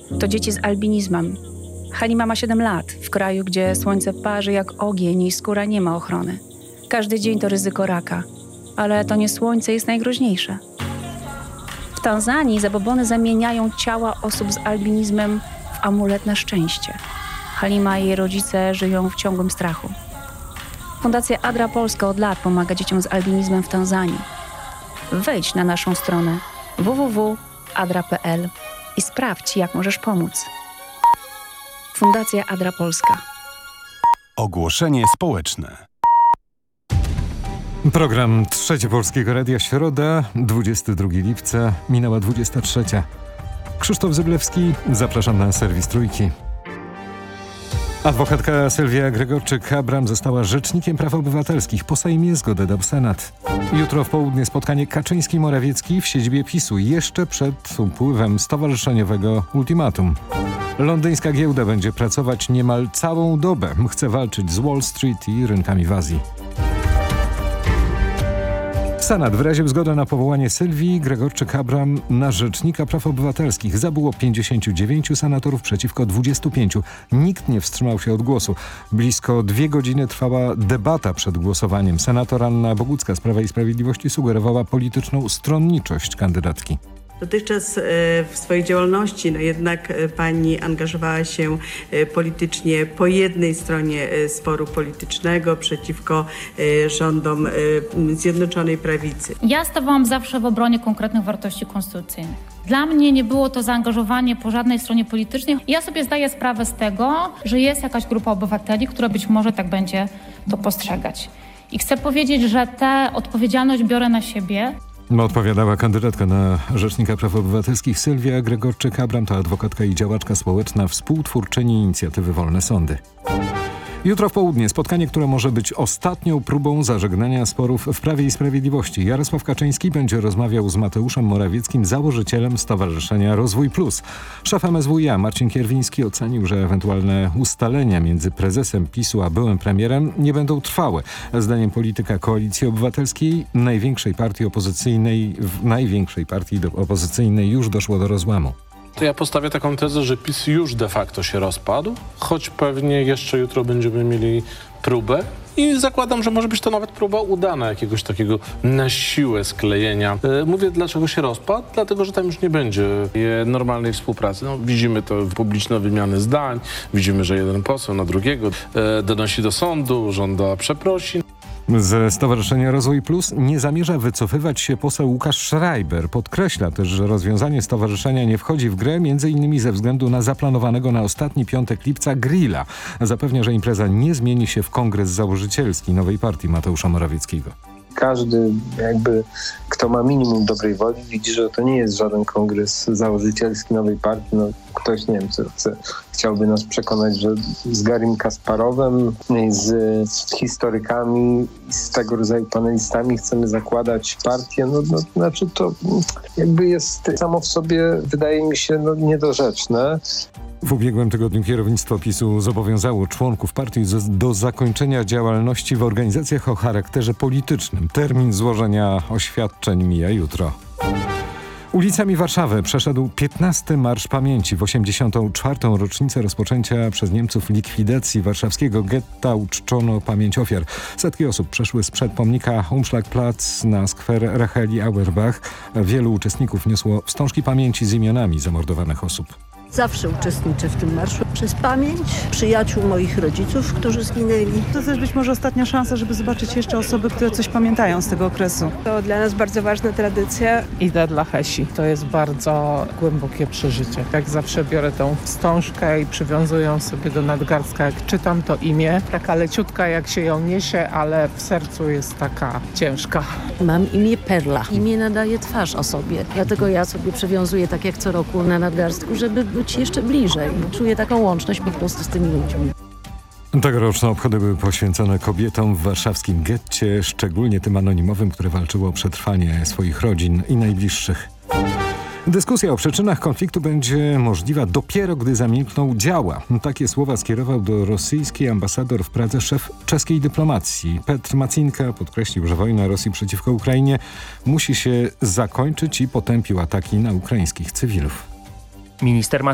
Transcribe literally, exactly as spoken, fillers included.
To dzieci z albinizmem. Halima ma siedem lat, w kraju, gdzie słońce parzy jak ogień i skóra nie ma ochrony. Każdy dzień to ryzyko raka, ale to nie słońce jest najgroźniejsze. W Tanzanii zabobony zamieniają ciała osób z albinizmem w amulet na szczęście. Halima i jej rodzice żyją w ciągłym strachu. Fundacja Adra Polska od lat pomaga dzieciom z albinizmem w Tanzanii. Wejdź na naszą stronę w w w kropka adra kropka p l i sprawdź, jak możesz pomóc. Fundacja Adra Polska. Ogłoszenie społeczne. Program Trzecie Polskiego Radia, środa, dwudziestego drugiego lipca, minęła dwudziesta trzecia. Krzysztof Zyblewski, zapraszam na serwis Trójki. Adwokatka Sylwia Gregorczyk-Abram została rzecznikiem praw obywatelskich. Po Sejmie zgodę dał Senat. Jutro w południe spotkanie Kaczyński-Morawiecki w siedzibie PiSu, jeszcze przed upływem stowarzyszeniowego ultimatum. Londyńska giełda będzie pracować niemal całą dobę. Chce walczyć z Wall Street i rynkami w Azji. Senat wyraził zgodę na powołanie Sylwii Gregorczyk-Abram na rzecznika praw obywatelskich. Za było pięćdziesięciu dziewięciu senatorów przeciwko dwudziestu pięciu. Nikt nie wstrzymał się od głosu. Blisko dwie godziny trwała debata przed głosowaniem. Senator Anna Bogucka z Prawa i Sprawiedliwości sugerowała polityczną stronniczość kandydatki. Dotychczas w swojej działalności no jednak pani angażowała się politycznie po jednej stronie sporu politycznego przeciwko rządom Zjednoczonej Prawicy. Ja stawałam zawsze w obronie konkretnych wartości konstytucyjnych. Dla mnie nie było to zaangażowanie po żadnej stronie politycznej. Ja sobie zdaję sprawę z tego, że jest jakaś grupa obywateli, która być może tak będzie to postrzegać. I chcę powiedzieć, że tę odpowiedzialność biorę na siebie. Odpowiadała kandydatka na rzecznika praw obywatelskich Sylwia Gregorczyk-Abram, to adwokatka i działaczka społeczna, współtwórczyni inicjatywy Wolne Sądy. Jutro w południe spotkanie, które może być ostatnią próbą zażegnania sporów w Prawie i Sprawiedliwości. Jarosław Kaczyński będzie rozmawiał z Mateuszem Morawieckim, założycielem Stowarzyszenia Rozwój Plus. Szef M S W iA Marcin Kierwiński ocenił, że ewentualne ustalenia między prezesem PiSu a byłym premierem nie będą trwałe. Zdaniem polityka Koalicji Obywatelskiej, największej partii opozycyjnej, w największej partii opozycyjnej już doszło do rozłamu. To ja postawię taką tezę, że PiS już de facto się rozpadł, choć pewnie jeszcze jutro będziemy mieli próbę i zakładam, że może być to nawet próba udana jakiegoś takiego na siłę sklejenia. E, mówię, dlaczego się rozpadł? Dlatego, że tam już nie będzie normalnej współpracy. No, widzimy to w publicznej wymiany zdań, widzimy, że jeden poseł na drugiego e, donosi do sądu, żąda przeprosin. Ze Stowarzyszenia Rozwój Plus nie zamierza wycofywać się poseł Łukasz Schreiber. Podkreśla też, że rozwiązanie stowarzyszenia nie wchodzi w grę, między innymi ze względu na zaplanowanego na ostatni piątek lipca grilla. Zapewnia, że impreza nie zmieni się w kongres założycielski nowej partii Mateusza Morawieckiego. Każdy jakby, kto ma minimum dobrej woli, widzi, że to nie jest żaden kongres założycielski nowej partii. No, ktoś, nie wiem, co chce, chciałby nas przekonać, że z Garim Kasparowem, z, z historykami, z tego rodzaju panelistami chcemy zakładać partię. No, no, znaczy to jakby jest samo w sobie, wydaje mi się, no, niedorzeczne. W ubiegłym tygodniu kierownictwo PiSu zobowiązało członków partii do zakończenia działalności w organizacjach o charakterze politycznym. Termin złożenia oświadczeń mija jutro. Ulicami Warszawy przeszedł piętnasty Marsz Pamięci. W osiemdziesiątą czwartą rocznicę rozpoczęcia przez Niemców likwidacji warszawskiego getta uczczono pamięć ofiar. Setki osób przeszły sprzed pomnika Umschlagplatz na skwer Racheli Auerbach. Wielu uczestników niosło wstążki pamięci z imionami zamordowanych osób. Zawsze uczestniczę w tym marszu przez pamięć przyjaciół moich rodziców, którzy zginęli. To też być może ostatnia szansa, żeby zobaczyć jeszcze osoby, które coś pamiętają z tego okresu. To dla nas bardzo ważna tradycja. Idę dla Hesi. To jest bardzo głębokie przeżycie. Jak zawsze biorę tą wstążkę i przywiązuję ją sobie do nadgarstka. Jak czytam to imię, taka leciutka jak się ją niesie, ale w sercu jest taka ciężka. Mam imię Perla. Imię nadaje twarz osobie. Dlatego ja sobie przywiązuję tak jak co roku na nadgarstku, żeby być jeszcze bliżej. Czuję taką łączność po prostu z tymi ludźmi. Tegoroczne obchody były poświęcone kobietom w warszawskim getcie, szczególnie tym anonimowym, które walczyło o przetrwanie swoich rodzin i najbliższych. Dyskusja o przyczynach konfliktu będzie możliwa dopiero, gdy zamilkną działa. Takie słowa skierował do rosyjskiej ambasador w Pradze szef czeskiej dyplomacji. Petr Macinka podkreślił, że wojna Rosji przeciwko Ukrainie musi się zakończyć i potępił ataki na ukraińskich cywilów. Minister